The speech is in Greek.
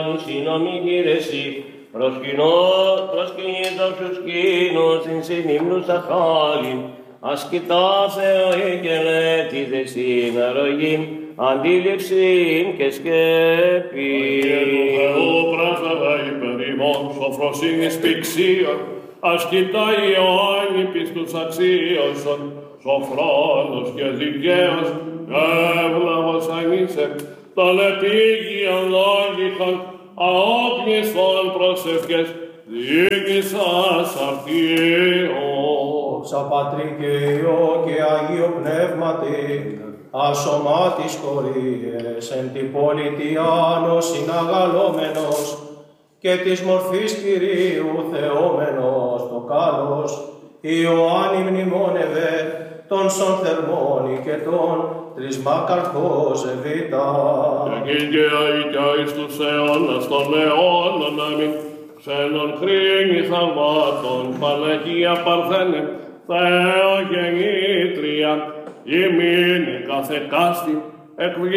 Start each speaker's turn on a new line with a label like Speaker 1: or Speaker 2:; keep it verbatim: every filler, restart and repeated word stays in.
Speaker 1: συνομιγύρεση, προσκυνώς, προσκυνήτως σου σκήνους, ειν συνύμνους αχάλιν, ασκητά Θεό ηγελέτηδε στην αρρωγήν, αντίληψην και σκέπην.
Speaker 2: Αγίου Θεού πρέφερε υπέρ ημών, σοφροσύνης πηξία, ασκητά Ιωάννη πιστούς αξίωσον, σοφρόνος και δικαίος, εύλαβος ανήσε, τον επίγειον λόγιχον, αόπνιστον προσευχές, δίκησας αρχαίος.
Speaker 3: Δόξα Πατρί και Υιό και Αγίο Πνεύματι, ασωμάτης χωρίες, εν τη πολιτιάνος συναγαλόμενος, και της μορφής Κυρίου θεόμενος το κάλος, Ιωάννη μνημόνευε, τον σον θερμόνι και τον τρισμάκαρχος ευήτα.
Speaker 2: Και γηγαία ητιά εις τους αιώνας των αιώνων αμήν, ξένων κρίνη θαυμάτων, Παναγία Παρθένε, Θεό γεννήτρια, ημίνη καθεκάστη, εκ